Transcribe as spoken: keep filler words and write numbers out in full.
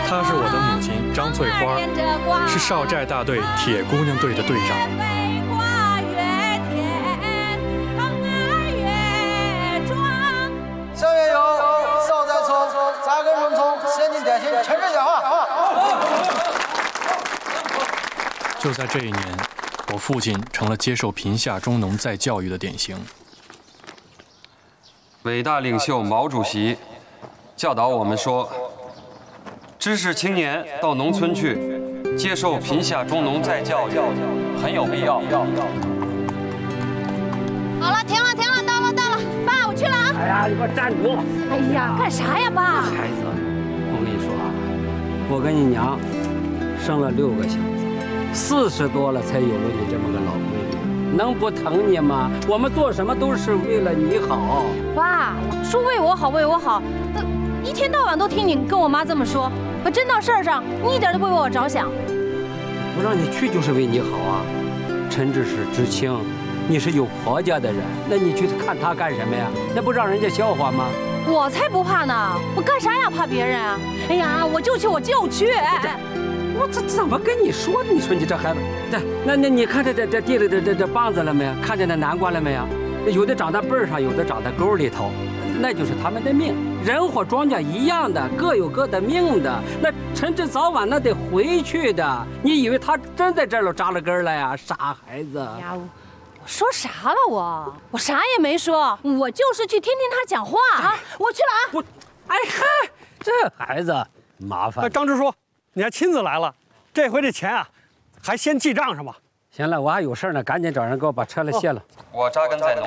她是我的母亲张翠花，是少寨大队铁姑娘队的队长。 上面有少寨村扎根农村先进典型陈志讲话。 就在这一年，我父亲成了接受贫下中农再教育的典型。 伟大领袖毛主席教导我们说，知识青年到农村去接受贫下中农再教育很有必要。 好了，停了，停了，到了，到了，爸，我去了啊！ 哎呀，你给我站住！ 哎呀，干啥呀，爸？ 孩子，我跟你说啊，我跟你娘生了六个小子，四十多了才有了你这么个老闺女，能不疼你吗？我们做什么都是为了你好。 爸，说为我好，为我好，那一天到晚都听你跟我妈这么说，可真到事儿上，你一点都不为我着想。 我让你去就是为你好啊。陈志是知青，你是有婆家的人，那你去看他干什么呀？那不让人家笑话吗？ 我才不怕呢，我干啥呀怕别人啊？哎呀，我就去，我就去。 我这怎么跟你说的？你说你这孩子，这那那你看这这这地里的这这棒子了没有？看见那南瓜了没有？有的长在背上，有的长在沟里头，那就是他们的命。人和庄稼一样的，各有各的命的。那陈志早晚那得回去的。你以为他真在这儿扎了根了呀？傻孩子！ 呀，我说啥了我？我啥也没说，我就是去听听他讲话啊！我去了啊！ 我，哎嗨，这孩子麻烦。 张支书，你还亲自来了，这回这钱啊，还先记账上吧。 行了，我还有事呢，赶紧找人给我把车来卸了。 我扎根在农